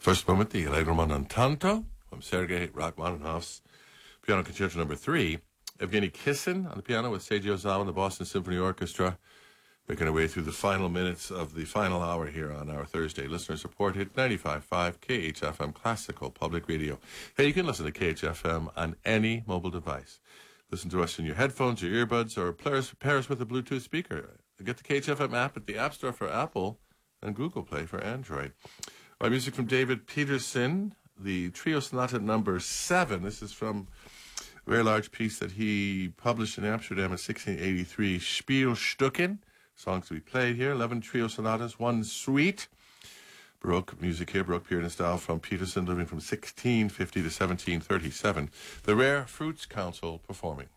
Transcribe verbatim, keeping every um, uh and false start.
First moment, the Allegro Monotanto from Sergei Rachmaninoff's Piano Concerto Number Three. Evgeny Kissin on the piano with Seiji Ozawa and the Boston Symphony Orchestra, making our way through the final minutes of the final hour here on our Thursday listener support hit ninety-five point five K H F M Classical Public Radio. Hey, you can listen to K H F M on any mobile device. Listen to us in your headphones, your earbuds, or pair us, pair us with a Bluetooth speaker. Get the K H F M app at the App Store for Apple and Google Play for Android. Our music from David Peterson, the Trio Sonata Number Seven. This is from a very large piece that he published in Amsterdam in sixteen eighty-three, Spielstücken. Songs to be played here, eleven trio sonatas, one suite. Baroque music here, Baroque period in style from Peterson, living from sixteen fifty to seventeen thirty-seven. The Rare Fruits Council performing.